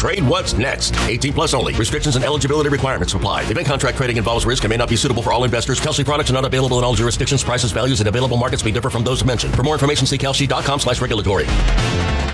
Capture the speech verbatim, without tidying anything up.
Trade what's next. eighteen plus only. Restrictions and eligibility requirements apply. Event contract trading involves risk and may not be suitable for all investors. Kalshi products are not available in all jurisdictions. Prices, values, and available markets may differ from those mentioned. For more information, see kalshi dot com slash regulatory.